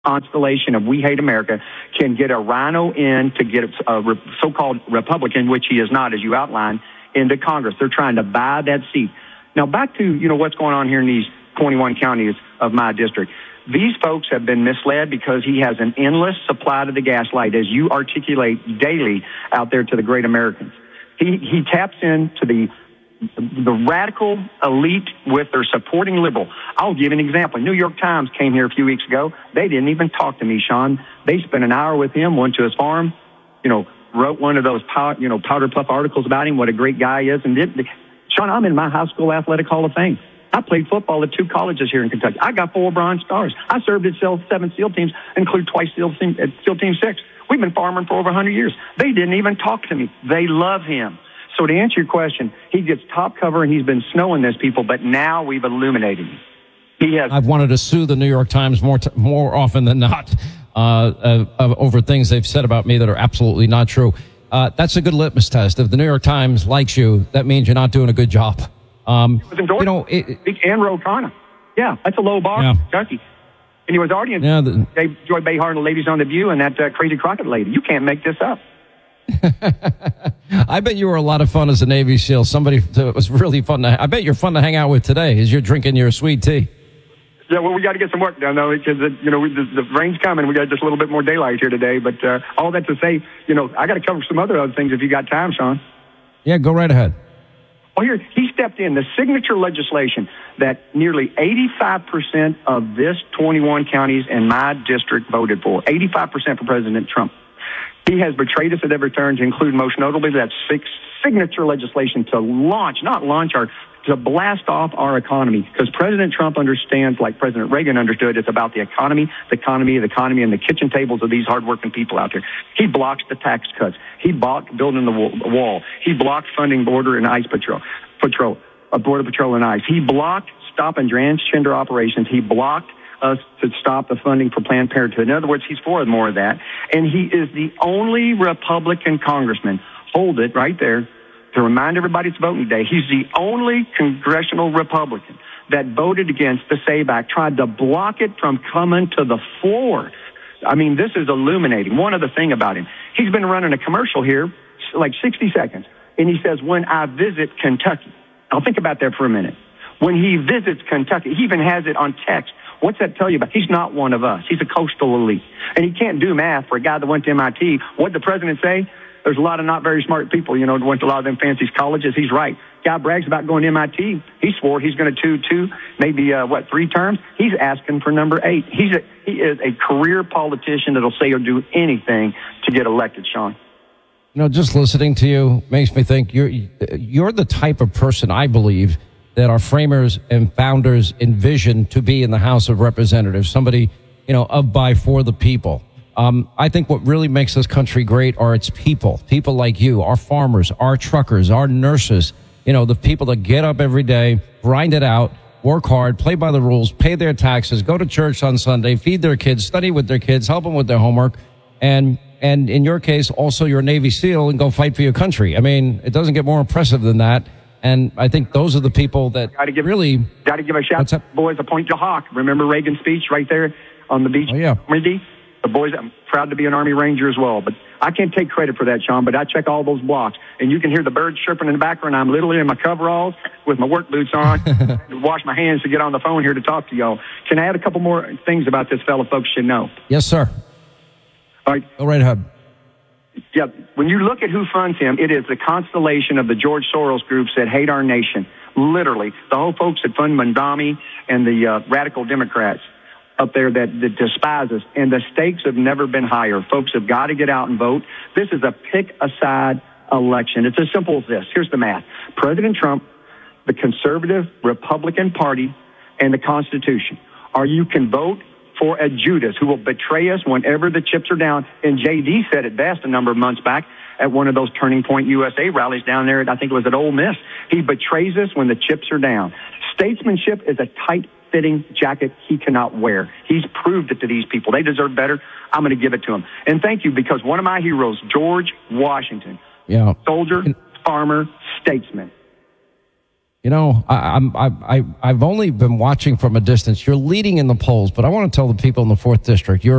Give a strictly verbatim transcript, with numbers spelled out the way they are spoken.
constellation of We Hate America can get a rhino in to get a so-called Republican, which he is not, as you outlined, into Congress. They're trying to buy that seat. Now, back to, you know, what's going on here in these twenty-one counties of my district. These folks have been misled because he has an endless supply to the gaslight, as you articulate daily out there to the great Americans. He, he taps into the the radical elite with their supporting liberal. I'll give an example. New York Times came here a few weeks ago. They didn't even talk to me, Sean. They spent an hour with him, went to his farm, you know, wrote one of those, pow, you know, powder puff articles about him, what a great guy he is. And did, Sean, I'm in my high school athletic hall of fame. I played football at two colleges here in Kentucky. I got four Bronze Stars. I served at seven SEAL teams, include twice SEAL Team, SEAL Team six. We've been farming for over one hundred years. They didn't even talk to me. They love him. So to answer your question, he gets top cover and he's been snowing this people, but now we've illuminated him. He has. I've wanted to sue the New York Times more t- more often than not uh, uh, uh, over things they've said about me that are absolutely not true. Uh, that's a good litmus test. If the New York Times likes you, that means you're not doing a good job. Um, you know, it, and Ro Khanna. Yeah, that's a low bar yeah. in Kentucky. And he was already in yeah, the, Dave, Joy Behar and the ladies on the View and that uh, crazy Crockett lady. You can't make this up. I bet you were a lot of fun as a Navy SEAL. Somebody that was really fun to. I bet you're fun to hang out with today as you're drinking your sweet tea. Yeah, well, we got to get some work done though, because you know we, the, the rain's coming. We got just a little bit more daylight here today. But uh, all that to say, you know, I got to cover some other other things if you got time, Sean. Yeah, go right ahead. Well, here he stepped in the signature legislation that nearly eighty-five percent of this twenty-one counties in my district voted for. eighty-five percent for President Trump. He has betrayed us at every turn, to include most notably that six signature legislation to launch, not launch our, to blast off our economy. Because President Trump understands, like President Reagan understood, it's about the economy, the economy, the economy, and the kitchen tables of these hardworking people out there. He blocks the tax cuts. He blocked building the wall. He blocked funding border and ice patrol, patrol, uh, border patrol and ice. He blocked stopping transgender operations. He blocked us to stop the funding for Planned Parenthood. In other words, he's for more of that. And he is the only Republican congressman, hold it right there, to remind everybody it's voting day. He's the only congressional Republican that voted against the SAVE Act, tried to block it from coming to the floor. I mean, this is illuminating. One other thing about him, he's been running a commercial here, like sixty seconds, and he says, when I visit Kentucky. I'll think about that for a minute. When he visits Kentucky, he even has it on text. What's that tell you about? He's not one of us. He's a coastal elite. And he can't do math for a guy that went to M I T. What did the president say? There's a lot of not very smart people, you know, who went to a lot of them fancy colleges. He's right. Guy brags about going to M I T. He swore he's going to do two, maybe, uh, what, three terms? He's asking for number eight. He's a, he is a career politician that'll say or do anything to get elected, Sean. You know, just listening to you makes me think you're you're the type of person, I believe, that our framers and founders envisioned to be in the House of Representatives, somebody, you know, of, by, for the people. Um, I think what really makes this country great are its people, people like you, our farmers, our truckers, our nurses, you know, the people that get up every day, grind it out, work hard, play by the rules, pay their taxes, go to church on Sunday, feed their kids, study with their kids, help them with their homework, and and in your case, also you're a Navy SEAL and go fight for your country. I mean, it doesn't get more impressive than that. And I think those are the people that gotta give, really... Got to give a shout out, boys, a point to Hawk. Remember Reagan's speech right there on the beach? Oh, yeah. The boys, I'm proud to be an Army Ranger as well. But I can't take credit for that, Sean, but I check all those blocks. And you can hear the birds chirping in the background. I'm literally in my coveralls with my work boots on, wash my hands to get on the phone here to talk to y'all. Can I add a couple more things about this fellow folks should know? Yes, sir. All right. Go right ahead. Yeah, when you look at who funds him, it is the constellation of the George Soros groups that hate our nation. Literally, the whole folks that fund Mondami and the uh, radical Democrats up there that, that despise us. And the stakes have never been higher. Folks have got to get out and vote. This is a pick-a-side election. It's as simple as this. Here's the math. President Trump, the conservative Republican Party, and the Constitution. Or you can vote for a Judas who will betray us whenever the chips are down. And J D said it best a number of months back at one of those Turning Point U S A rallies down there. I think it was at Ole Miss. He betrays us when the chips are down. Statesmanship is a tight-fitting jacket he cannot wear. He's proved it to these people. They deserve better. I'm going to give it to him. And thank you, because one of my heroes, George Washington, yeah. soldier, farmer, statesman. You know, I, I'm, I, I, I've only been watching from a distance. You're leading in the polls, but I want to tell the people in the fourth district, you're